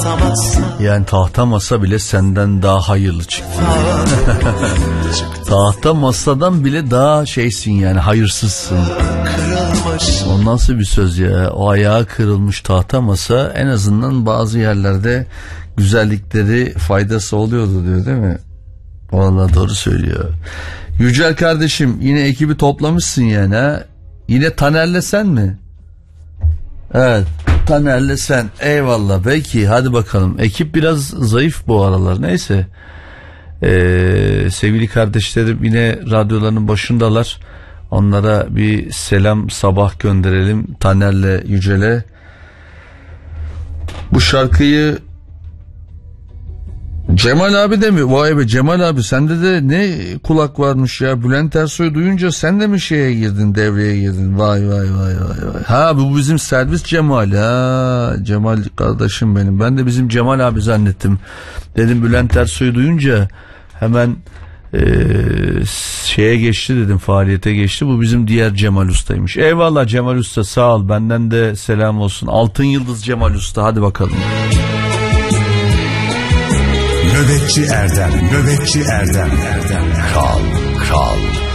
Yani tahta masa bile senden daha hayırlı çıktı. Tahta masadan bile daha şeysin yani, hayırsızsın. O nasıl bir söz ya? O ayağı kırılmış tahta masa en azından bazı yerlerde güzellikleri, faydası oluyordu diyor, değil mi? Vallahi doğru söylüyor. Yücel kardeşim, yine ekibi toplamışsın yani ha? Yine Taner'le sen mi? Evet, Taner'le sen. Eyvallah, peki hadi bakalım. Ekip biraz zayıf bu aralar, neyse. Sevgili kardeşlerim yine radyolarının başındalar. Onlara bir selam sabah gönderelim, Taner'le Yücel'e. Bu şarkıyı Cemal abi de mi? Vay be Cemal abi, sende de ne kulak varmış ya. Bülent Ersoy'u duyunca sen de mi şeye girdin, devreye girdin? Vay vay vay vay vay. Ha, bu bizim servis Cemal ha. Cemal kardeşim benim. Ben de bizim Cemal abi zannettim. Dedim Bülent Ersoy'u duyunca hemen şeye geçti dedim, faaliyete geçti. Bu bizim diğer Cemal Usta'ymış. Eyvallah Cemal Usta, sağ ol. Benden de selam olsun. Altın Yıldız Cemal Usta, hadi bakalım. Nöbetçi Erdem, Nöbetçi Erdem, Erdem. Kral, kral.